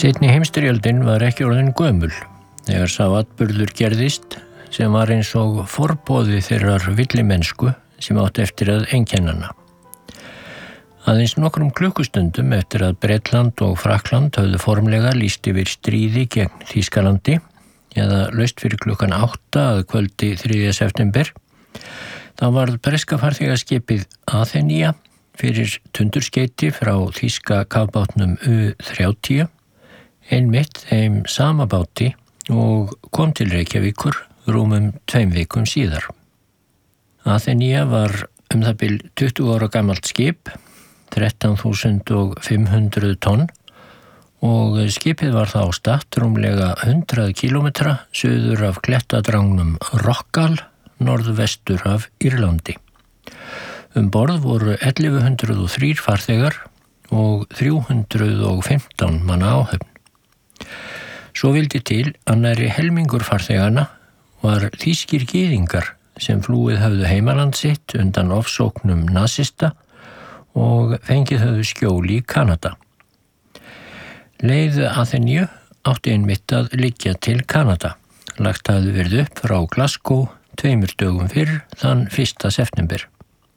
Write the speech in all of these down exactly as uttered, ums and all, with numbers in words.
Seinni heimsstyrjöldin var ekki orðin gömul þegar sá atburður gerðist sem var eins og forboði þeirrar villimennsku sem átti eftir að einkenna hana. Aðeins nokkrum klukkustundum eftir að Bretland og Frakkland höfðu formlega lýst yfir stríði gegn Þýskalandi eða laust fyrir klukkan átta að kvöldi þriðja september, þá varð breska farþegaskipið Athenia fyrir tundurskeyti frá þýska kafbátnum U þrjátíu, einmitt þeim sama báti og kom til Reykjavíkur rúmum tveim vikum síðar. Athenia var um það bil tuttugu ára gamalt skip, þrettán þúsund fimm hundruð tonn, og skipið var þá statt rúmlega hundrað kílómetra suður af klettadrangnum Rockall, norðvestur af Írlandi. Um borð voru ellefu hundruð og þrír farþegar og þrjú hundruð og fimmtán manna áhöfn. Svo vildi til að nærri helmingur farþeganna var þýskir gyðingar sem flúið höfðu heimaland sitt undan ofsóknum nasista og fengið höfðu skjól í Kanada. Leið Atheniu átti einmitt að liggja til Kanada. Lagt hafði verið upp frá Glasgow tveimur dögum fyrr þann fyrsta september.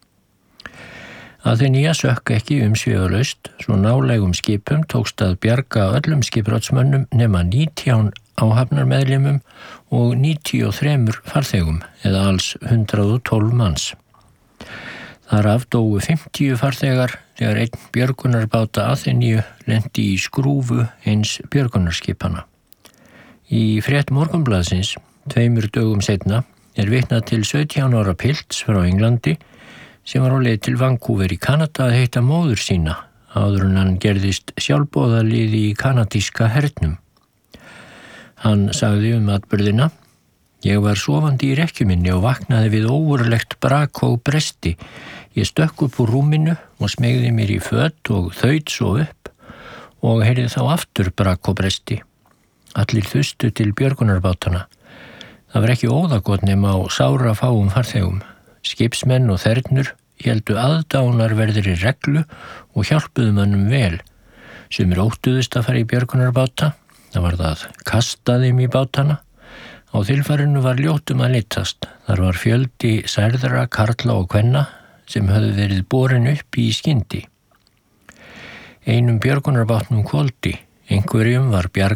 Athenia sökk ekki umsvifalaust, svo nálægum skipum tókst að bjarga öllum skipbrotsmönnum nema nítján áhafnarmeðlimum og níutíu og þremur farþegum, eða alls hundrað og tólf manns. Þar af dóu fimmtíu farþegar þegar einn björgunarbáta Atheniu lenti í skrúfu eins björgunarskipana. Í frétt Morgunblaðsins, tveimur dögum seinna, er vitnað til sautján ára pilts frá Englandi sem var á leið til Vancouver í Kanada að heita móður sína áður en hann gerðist sjálfboðaliði í kanadíska hernum. Hann sagði um atburðina: Ég var sofandi í rekkju minni og vaknaði við ógurlegt brak og bresti. Ég stökk upp úr rúminu og smegði mér í föt og þaut svo upp og heyrði þá aftur brak og bresti. Allir þustu til björgunarbátana. Það var ekki óðagott nema á sára fáum farþegum. Skipsmenn og þernur héldu aðdánarverðri reglu og hjálpuðu mönnum vel. Sumir óttuðust að fara í björgunarbáta. Það var það kasta þeim í bátana. Á þilfarinu var ljótum að litast. Þar var fjöldi særðra karla og kvenna sem höfðu verið borin upp í skyndi. Einum björgunarbátnum hvolfdi. Einhverjum var bjargað